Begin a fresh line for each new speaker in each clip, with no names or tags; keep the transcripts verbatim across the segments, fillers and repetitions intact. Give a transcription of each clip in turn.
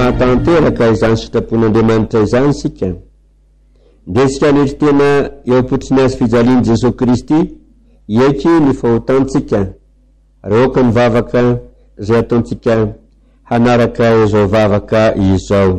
mahatanteraka izany sitrapon'Andriamanitra izany isika. Ndresika nitry tena eo apotriny azy fijalian Jesosy Kristy eky ny fahotantsika reoka ny vavaka izay ataontsika hanaraka izao vavaka izao.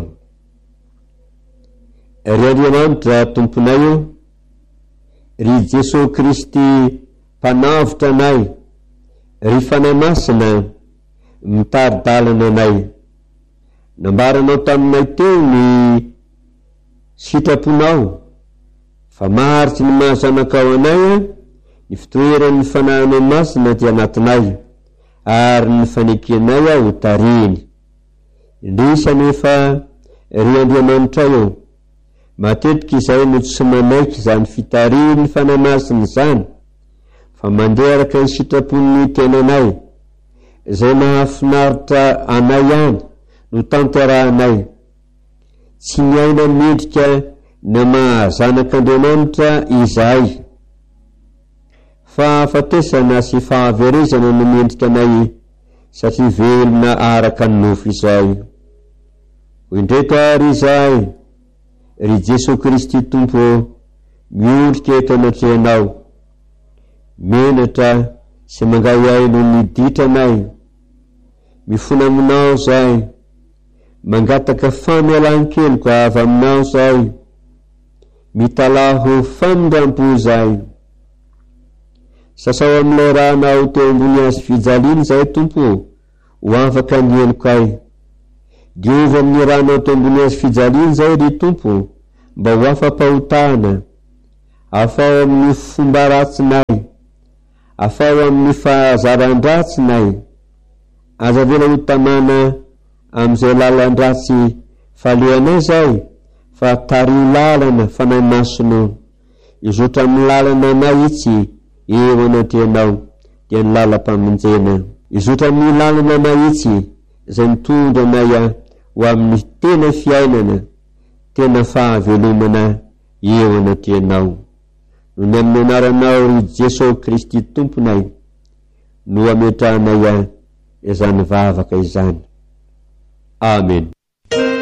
Ry Andriamanitra tomponay, ry Jesosy Kristy mpanavotra anay, ry fanahy masina mitaridalana anay, nambaranao taminay teo ny sitraponao fa maharitsy ny mahazanakao anay ny fitoeran'ny fanahinao masina ty anatinay ary ny fanekenay ho tariny. Indrisa nefa ry Andriamanitra eo, matetiky izay no tsy manaiky izany fitariny fanahy masina izany, fa mandeha araka ny sitrapon'ny tenanay izay mahafinaritra anay ihany no tanterahanay. Tsy miaina midrika na mahazanak'Andriamanitra izahay, fa afatesana sy fahaverezana no mendrika anay satria velona araka ny nofo izay. Hoy ndreka ry izahay, ry Jesosy Kristy Tompo, miondrika eto anatrehanao, menatra sy mangay aino ny ditranay, mifona aminao zay, mangataka famialan-keloka avy aminao zay, mitalaho famindrampo zay. Sasao amin'ilay rahanao teo ambony azy fijaliany zay Tompo, ho afaka ny elokay. Diova amin'ny rahanao teo ambony azy fijaliany zay ry Tompo, mba ho afa-pahotana, afao amin'ny fomba ratsinay, afao amin'ny fahazaran-dratsinay, aza vela ho tamana am'izay lalan-dratsy falehanay zay, fa tari lalana fanahy masino izotra amin'ny lalana anay itsy eo anatrehanao dia ny lalam-pamonjena. Izotra amin'ny lalana anay itsy izay mitondra anay ho amin'ny tena fiainana, tena fahavelomana eo anatrehanao. No ny amin'ny anaranao ry Jesosy Kristy Tomponay no ametrahanay izany vavaka izany. Amen.